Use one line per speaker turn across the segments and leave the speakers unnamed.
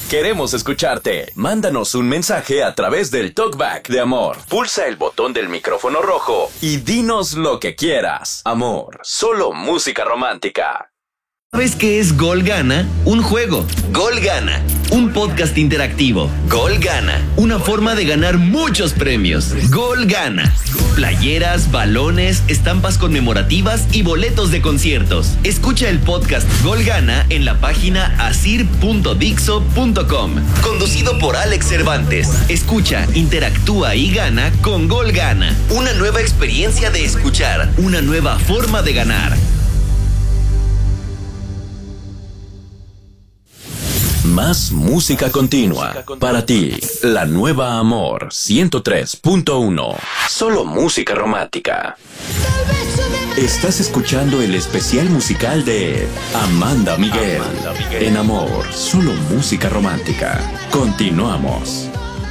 Queremos escucharte. Mándanos un mensaje a través del TalkBack de Amor. Pulsa el botón del micrófono rojo y dinos lo que quieras. Amor, solo música romántica.
¿Sabes qué es Gol Gana? Un juego. Gol Gana. Un podcast interactivo. Gol Gana. Una forma de ganar muchos premios. Gol Gana. Playeras, balones, estampas conmemorativas y boletos de conciertos. Escucha el podcast Gol Gana en la página asir.dixo.com. Conducido por Alex Cervantes. Escucha, interactúa y gana con Gol Gana. Una nueva experiencia de escuchar. Una nueva forma de ganar.
Más música continua para ti. La nueva Amor 103.1. Solo música romántica. Estás escuchando el especial musical de Amanda Miguel. En Amor, solo música romántica. Continuamos.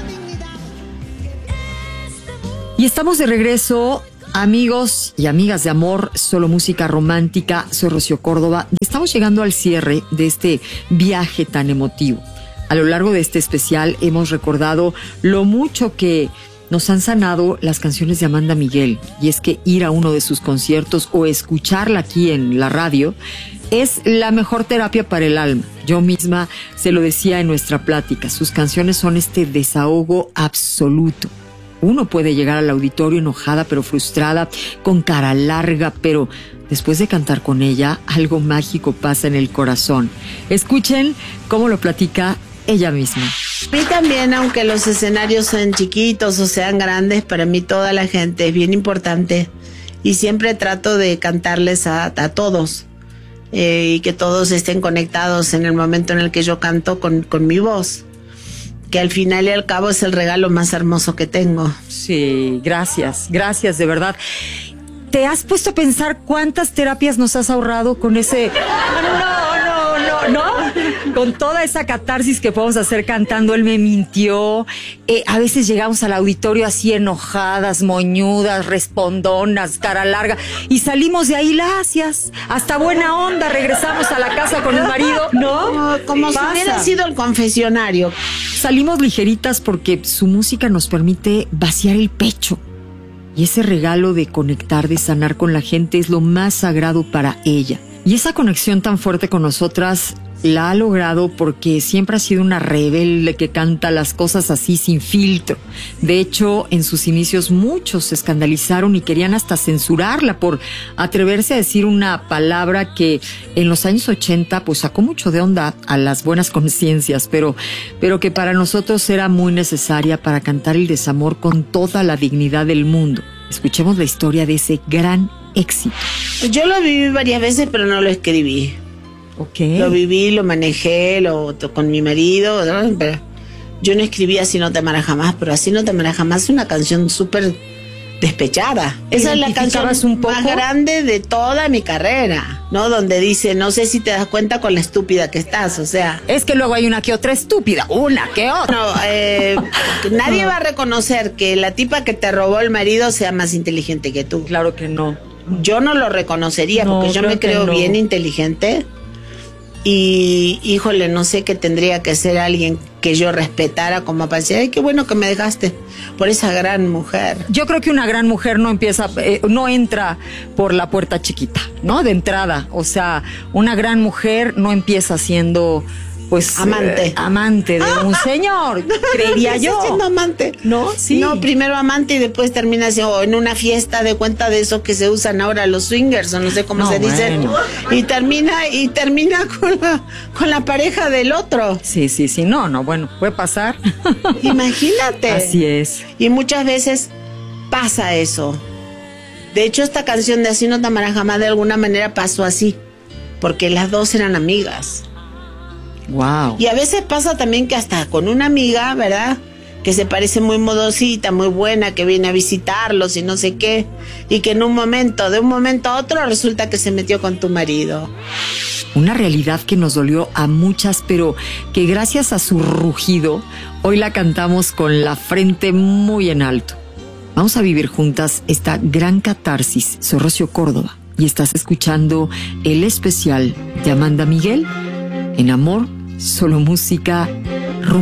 Y estamos de regreso, amigos y amigas de Amor, solo música romántica. Soy Rocío Córdoba. Estamos llegando al cierre de este viaje tan emotivo. A lo largo de este especial hemos recordado lo mucho que nos han sanado las canciones de Amanda Miguel. Y es que ir a uno de sus conciertos o escucharla aquí en la radio es la mejor terapia para el alma. Yo misma se lo decía en nuestra plática. Sus canciones son este desahogo absoluto. Uno puede llegar al auditorio enojada pero frustrada, con cara larga, pero después de cantar con ella, algo mágico pasa en el corazón. Escuchen cómo lo platica ella misma.
A mí también, aunque los escenarios sean chiquitos o sean grandes, para mí toda la gente es bien importante. Y siempre trato de cantarles a todos. Y que todos estén conectados en el momento en el que yo canto con mi voz. Que al final y al cabo es el regalo más hermoso que tengo.
Sí, gracias de verdad. ¿Te has puesto a pensar cuántas terapias nos has ahorrado con ese... No, con toda esa catarsis que podemos hacer cantando? Él me mintió. A veces llegamos al auditorio así enojadas, moñudas, respondonas, cara larga, y salimos de ahí lacias, hasta buena onda, regresamos a la casa con el marido. No,
como si hubiera sido el confesionario.
Salimos ligeritas porque su música nos permite vaciar el pecho. Y ese regalo de conectar, de sanar con la gente es lo más sagrado para ella. Y esa conexión tan fuerte con nosotras la ha logrado porque siempre ha sido una rebelde que canta las cosas así sin filtro. De hecho, en sus inicios muchos se escandalizaron y querían hasta censurarla por atreverse a decir una palabra que en los años 80 pues sacó mucho de onda a las buenas conciencias, pero que para nosotros era muy necesaria para cantar el desamor con toda la dignidad del mundo. Escuchemos la historia de ese gran éxito.
Yo lo viví varias veces, pero no lo escribí.
Okay.
Lo viví, lo manejé, con mi marido, ¿no? Pero yo no escribí Así no te amarás jamás, pero Así no te amarás jamás es una canción súper despechada. Esa es la canción más grande de toda mi carrera, ¿no? Donde dice, no sé si te das cuenta con la estúpida que estás, o sea...
Es que luego hay una que otra estúpida, una que otra.
No, nadie va a reconocer que la tipa que te robó el marido sea más inteligente que tú.
Claro que no.
Yo no lo reconocería, porque yo me creo bien inteligente. Y, híjole, no sé qué tendría que ser alguien que yo respetara como para decir, ay, qué bueno que me dejaste por esa gran mujer.
Yo creo que una gran mujer no entra por la puerta chiquita, ¿no? De entrada, o sea, una gran mujer no empieza siendo... pues amante de un señor, creería yo.
Siendo amante.
No, sí.
No, primero amante y después termina siendo en una fiesta de cuenta de eso que se usan ahora los swingers o no sé cómo se dice. Y termina con la pareja del otro.
Sí, no, bueno, puede pasar.
Imagínate.
Así es.
Y muchas veces pasa eso. De hecho, esta canción de Así no te amarás jamás de alguna manera pasó así, porque las dos eran amigas.
Wow.
Y a veces pasa también que hasta con una amiga, ¿verdad? Que se parece muy modosita, muy buena, que viene a visitarlos y no sé qué, y que de un momento a otro resulta que se metió con tu marido.
Una realidad que nos dolió a muchas, pero que gracias a su rugido, hoy la cantamos con la frente muy en alto. Vamos a vivir juntas esta gran catarsis. Soy Rocío Córdoba y estás escuchando el especial de Amanda Miguel en Amor, solo música